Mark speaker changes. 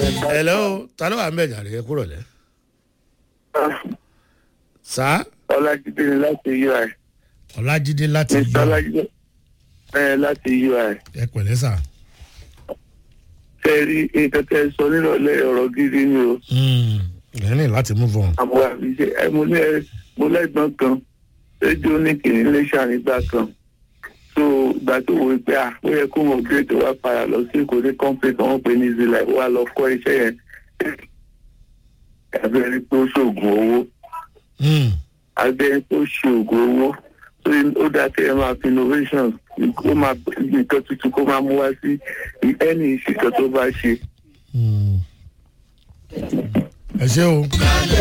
Speaker 1: hello ta ló wà ń bẹ̀ jàre ẹ kúrò lẹ́. sá.
Speaker 2: ọlájídé ni láti ui.
Speaker 1: ọlájídé láti ui.
Speaker 2: ọlájídé láti ui.
Speaker 1: ẹ pẹ̀lẹ́ sà.
Speaker 2: ṣe rí nǹkan tẹ́ ẹ sọ nírọ̀lẹ́ ọ̀rọ̀ gidi ni o.
Speaker 1: ẹ ní láti move on.
Speaker 2: àmọ́ àbíṣe mo lẹ́gbọ́n kan rédíò ní kìnìún iléeṣẹ́ ànígbà kan so ìgbà tó wọ pé ó yẹ kó wọn gbé tó wá padà lọ sí èkó ní kọ́ńpé kan wọ́n pè ní zilai wá lọ kọ́ iṣẹ́ yẹn abẹ́rẹ́ pé ó ṣoògùn owó abẹ́rẹ́ pé ó ṣe oògùn owó ó dá kí ẹ máa fi innovation kó máa nǹkan tuntun kó máa mú wá sí ẹni ìṣìkan tó bá ṣe.
Speaker 1: ẹ ṣé o.